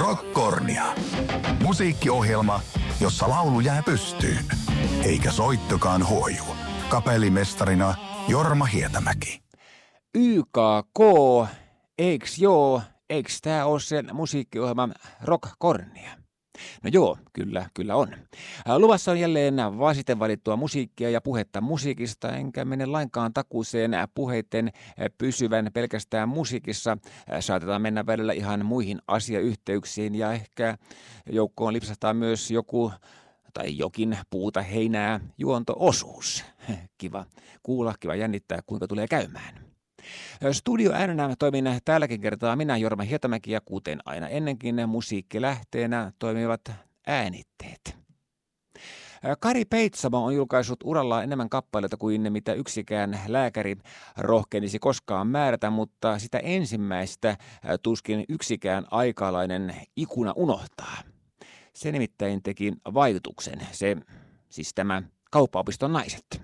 Rockkornia. Musiikkiohjelma, jossa laulu jää pystyyn, eikä soittokaan huoju. Kapellimestarina Jorma Hietämäki. YKK, eiks joo, eiks tää oo sen musiikkiohjelma Rockkornia? No joo, kyllä on. Luvassa on jälleen vasiten valittua musiikkia ja puhetta musiikista, enkä mene lainkaan takuuseen puheitten pysyvän pelkästään musiikissa. Saatetaan mennä välillä ihan muihin asiayhteyksiin ja ehkä joukkoon lipsahtaa myös joku tai jokin puuta heinää juonto-osuus. Kiva kuulla, kiva jännittää, kuinka tulee käymään. Studio äänenä toimin tälläkin kertaa minä, Jorma Hietämäki, ja kuten aina ennenkin musiikkilähteenä toimivat äänitteet. Kari Peitsamo on julkaissut urallaan enemmän kappaleita kuin mitä yksikään lääkäri rohkenisi koskaan määrätä, mutta sitä ensimmäistä tuskin yksikään aikalainen ikuna unohtaa. Se nimittäin teki vaikutuksen, siis tämä Kauppaopiston naiset.